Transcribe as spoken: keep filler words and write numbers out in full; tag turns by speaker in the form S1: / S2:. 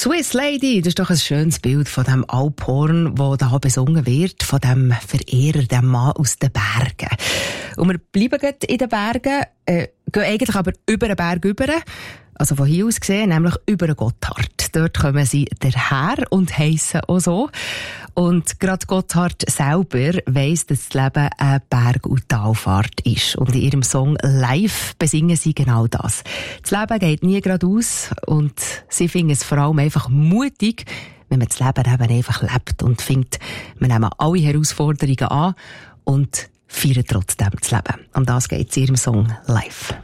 S1: Swiss Lady, das ist doch ein schönes Bild von dem Alphorn, das da besungen wird, von dem Verehrer, dem Mann aus den Bergen. Und wir bleiben gerade in den Bergen, äh, gehen eigentlich aber über den Berg über, also von hier aus gesehen, nämlich über den Gotthard. Dort kommen sie daher und heissen auch so. Und gerade Gotthard selber weiss, dass das Leben eine Berg- und Talfahrt ist. Und in ihrem Song «Live» besingen sie genau das. Das Leben geht nie geradeaus und sie finden es vor allem einfach mutig, wenn man das Leben eben einfach lebt und findet, wir nehmen alle Herausforderungen an und feiern trotzdem das Leben. Um das geht es in ihrem Song «Live».